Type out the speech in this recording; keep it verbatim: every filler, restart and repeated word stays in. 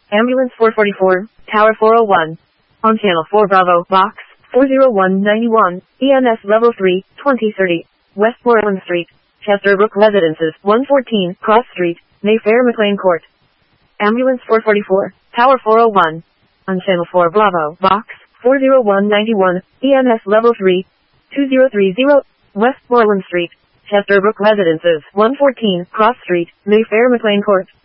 Ambulance four forty-four, Tower four oh one. On Channel four Bravo, Box four oh one ninety-one, E M S Level three, twenty thirty, Westmoreland Street, Chesterbrook Residences, one fourteen, Cross Street, Mayfair McLean Court. Ambulance four forty-four, Tower four oh one. On Channel four Bravo, Box four oh one ninety-one, E M S Level three, two oh three oh, Westmoreland Street, Chesterbrook Residences, one fourteen, Cross Street, Mayfair McLean Court.